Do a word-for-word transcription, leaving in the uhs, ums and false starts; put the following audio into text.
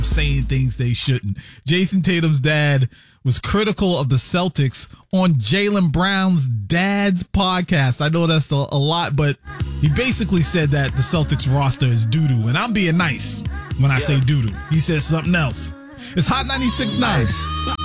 saying things they shouldn't. Jason Tatum's dad was critical of the Celtics on Jaylen Brown's dad's podcast. I know that's a, a lot, but he basically said that the Celtics roster is doo-doo, and I'm being nice when I yeah. say doo-doo. He said something else. It's Hot ninety-six point nine. Nice.